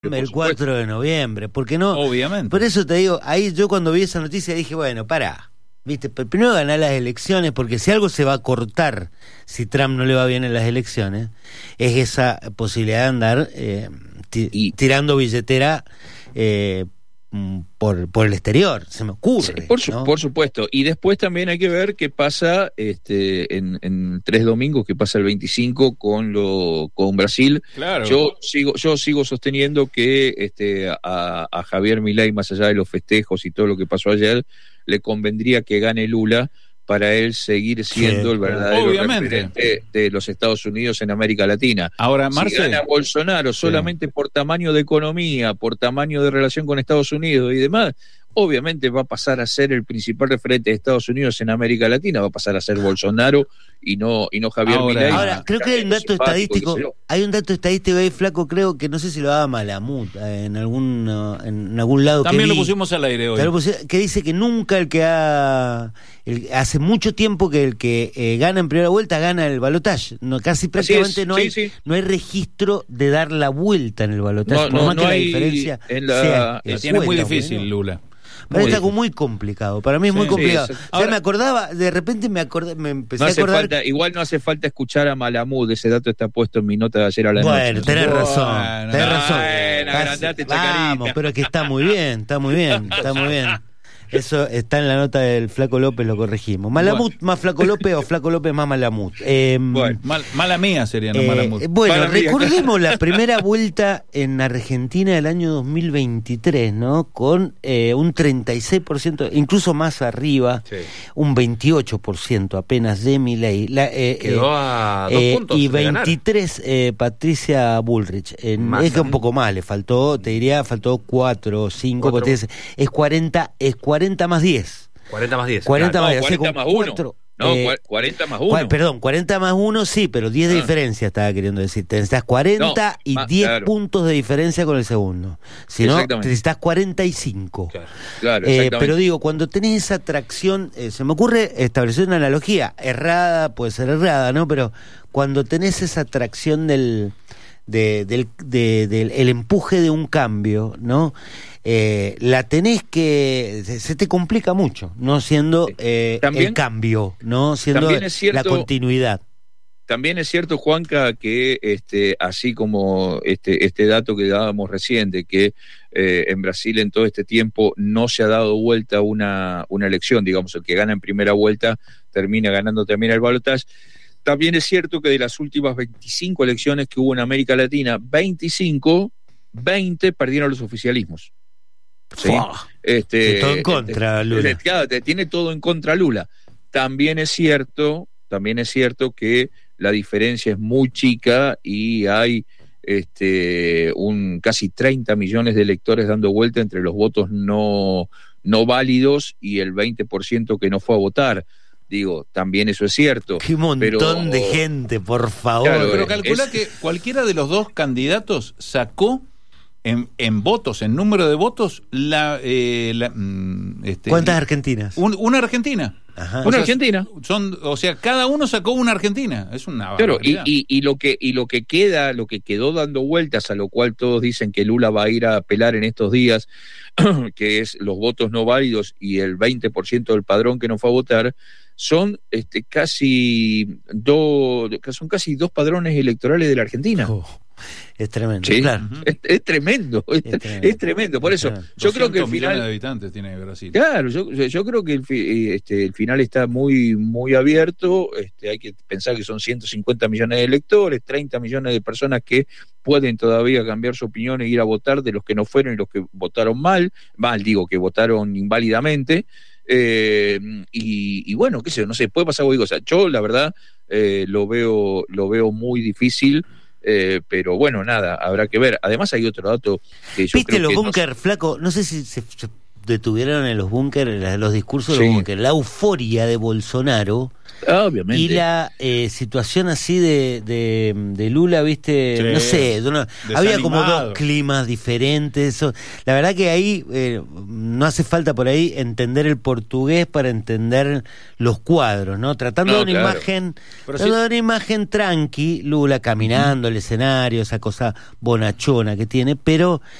El 4 de noviembre, porque no, obviamente. Por eso te digo, ahí yo cuando vi esa noticia dije, bueno, pará, viste, primero ganar las elecciones, porque si algo se va a cortar, si Trump no le va bien en las elecciones, es esa posibilidad de andar tirando billetera por el exterior, se me ocurre. Sí, por supuesto. Y después también hay que ver qué pasa en 3 domingos, qué pasa el 25 con Brasil. Claro. Yo sigo sosteniendo que a Javier Milei, más allá de los festejos y todo lo que pasó ayer, le convendría que gane Lula para él seguir siendo el verdadero referente de los Estados Unidos en América Latina. Ahora, si gana Bolsonaro solamente por tamaño de economía, por tamaño de relación con Estados Unidos y demás, obviamente va a pasar a ser el principal referente de Estados Unidos en América Latina, va a pasar a ser Bolsonaro y no Javier Milei. Ahora, creo que hay un dato estadístico, ahí, Flaco, creo que no sé si lo daba Malamud en algún lado. También que lo pusimos al aire hoy. Que dice que nunca hace mucho tiempo que el que gana en primera vuelta gana el balotaje. No, casi prácticamente no hay registro de dar la vuelta en el balotaje. Por más que la diferencia la tiene muy difícil, Lula. Pero es algo muy complicado, para mí es muy complicado. Ahora, me acordaba, de repente me empecé a acordar. Igual no hace falta escuchar a Malamud, ese dato está puesto en mi nota de ayer a la noche. Bueno, tenés razón. Vamos, pero es que está muy bien. Eso está en la nota del Flaco López, lo corregimos. Malamud más Flaco López o Flaco López más Malamud. Mala mía sería, no Malamud. Bueno, recordemos la primera vuelta en Argentina del año 2023, ¿no? Con un 36%, incluso más arriba, un 28% apenas de Milei. Quedó a 2 puntos. Y 23 Patricia Bullrich. Es que un poco más le faltó, te diría, faltó 4 o 5, porque es 40 más 10. 40 más 10. 40 más 10. 40 más 1. No, 40 más 1. Perdón, 40 más 1 sí, pero 10 de diferencia estaba queriendo decir. Necesitas 40 y 10 puntos de diferencia con el segundo. Si no, necesitas 45. Claro, pero digo, cuando tenés esa atracción, se me ocurre establecer una analogía. Errada, puede ser errada, ¿no? Pero cuando tenés esa atracción del empuje de un cambio, ¿no? La tenés que se te complica mucho, no siendo el cambio, no siendo la continuidad. También es cierto, Juanca, que así como este dato que dábamos recién de que en Brasil en todo este tiempo no se ha dado vuelta una elección, digamos, el que gana en primera vuelta termina ganando también el balotaje. También es cierto que de las últimas 25 elecciones que hubo en América Latina, 20 perdieron los oficialismos. ¿Sí? Todo en contra, Lula. Tiene todo en contra Lula. También es cierto que la diferencia es muy chica y hay casi 30 millones de electores dando vuelta entre los votos no válidos y el 20% que no fue a votar. Digo, también eso es cierto. Qué montón de gente, por favor. Claro, pero calcula que cualquiera de los dos candidatos sacó en votos, en número de votos, ¿cuántas argentinas? Una Argentina. Ajá. Una Argentina. Cada uno sacó una Argentina. Es una claro, barbaridad. y lo que quedó dando vueltas, a lo cual todos dicen que Lula va a ir a apelar en estos días, que es los votos no válidos y el 20% del padrón que no fue a votar, son casi dos padrones electorales de la Argentina. Es tremendo, ¿sí? Claro. Es tremendo. Por eso, yo creo que el final de habitantes tiene Brasil. Claro, yo creo que el final está muy, muy abierto. Hay que pensar que son 150 millones de electores, 30 millones de personas que pueden todavía cambiar su opinión e ir a votar, de los que no fueron y los que votaron mal, que votaron inválidamente. Y bueno, qué sé yo, no sé, puede pasar cualquier cosa. Yo, la verdad, lo veo muy difícil. Pero bueno, nada, habrá que ver. Además hay otro dato que yo ¿viste creo los que búnker, Flaco? No sé si detuvieron en los búnkeres, los discursos de Sí. los búnkeres, la euforia de Bolsonaro Obviamente. y la situación así de Lula, viste, Sí. no sé, había como Desanimado. dos climas diferentes. Eso, la verdad que ahí no hace falta por ahí entender el portugués para entender los cuadros, ¿no? Tratando No, de una claro. imagen, Pero tratando de una imagen tranqui, Lula caminando el escenario, esa cosa bonachona que tiene, pero